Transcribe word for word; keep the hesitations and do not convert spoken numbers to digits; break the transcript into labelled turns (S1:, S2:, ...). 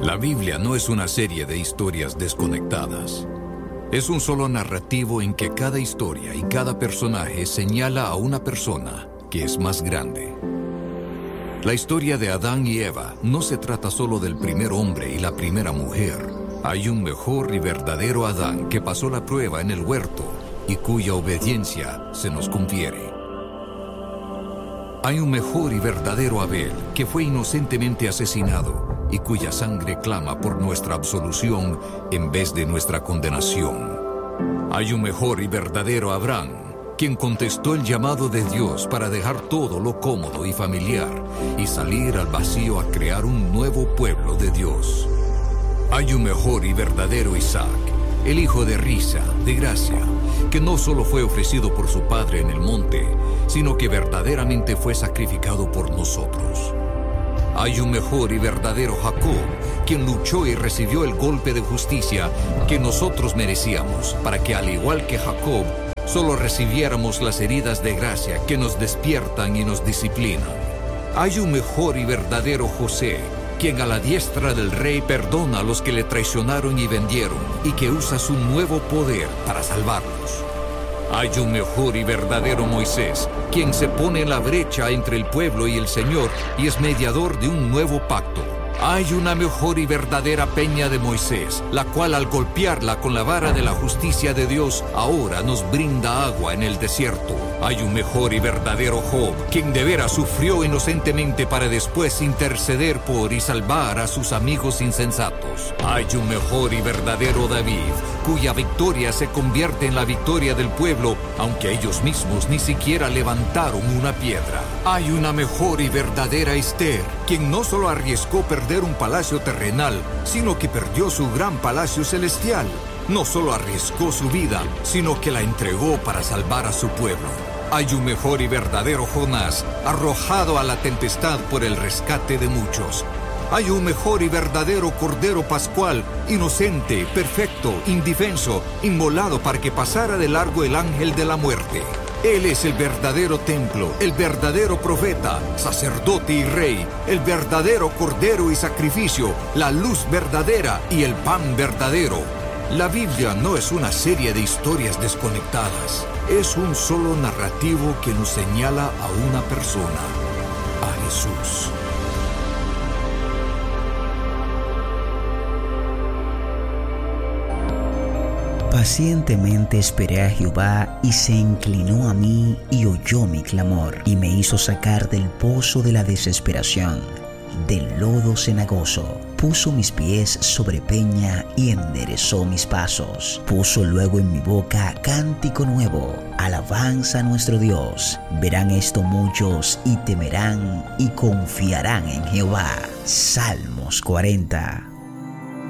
S1: La Biblia no es una serie de historias desconectadas. Es un solo narrativo en que cada historia y cada personaje señala a una persona que es más grande. La historia de Adán y Eva no se trata solo del primer hombre y la primera mujer. Hay un mejor y verdadero Adán que pasó la prueba en el huerto y cuya obediencia se nos confiere. Hay un mejor y verdadero Abel que fue inocentemente asesinado y cuya sangre clama por nuestra absolución en vez de nuestra condenación. Hay un mejor y verdadero Abraham, quien contestó el llamado de Dios para dejar todo lo cómodo y familiar y salir al vacío a crear un nuevo pueblo de Dios. Hay un mejor y verdadero Isaac, el hijo de risa, de gracia, que no solo fue ofrecido por su padre en el monte, sino que verdaderamente fue sacrificado por nosotros. Hay un mejor y verdadero Jacob, quien luchó y recibió el golpe de justicia que nosotros merecíamos, para que al igual que Jacob, solo recibiéramos las heridas de gracia que nos despiertan y nos disciplinan. Hay un mejor y verdadero José, quien a la diestra del rey perdona a los que le traicionaron y vendieron, y que usa su nuevo poder para salvarlos. Hay un mejor y verdadero Moisés, quien se pone en la brecha entre el pueblo y el Señor y es mediador de un nuevo pacto. Hay una mejor y verdadera peña de Moisés, la cual al golpearla con la vara de la justicia de Dios, ahora nos brinda agua en el desierto. Hay un mejor y verdadero Job, quien de veras sufrió inocentemente para después interceder por y salvar a sus amigos insensatos. Hay un mejor y verdadero David, cuya victoria se convierte en la victoria del pueblo, aunque ellos mismos ni siquiera levantaron una piedra. Hay una mejor y verdadera Esther, quien no solo arriesgó perder un palacio terrenal, sino que perdió su gran palacio celestial. No solo arriesgó su vida, sino que la entregó para salvar a su pueblo. Hay un mejor y verdadero Jonás, arrojado a la tempestad por el rescate de muchos. Hay un mejor y verdadero Cordero Pascual, inocente, perfecto, indefenso, inmolado para que pasara de largo el ángel de la muerte. Él es el verdadero templo, el verdadero profeta, sacerdote y rey, el verdadero cordero y sacrificio, la luz verdadera y el pan verdadero. La Biblia no es una serie de historias desconectadas, es un solo narrativo que nos señala a una persona, a Jesús.
S2: Pacientemente esperé a Jehová, y se inclinó a mí, y oyó mi clamor, y me hizo sacar del pozo de la desesperación, del lodo cenagoso. Puso mis pies sobre peña, y enderezó mis pasos. Puso luego en mi boca cántico nuevo, alabanza a nuestro Dios. Verán esto muchos, y temerán, y confiarán en Jehová. Salmos cuarenta.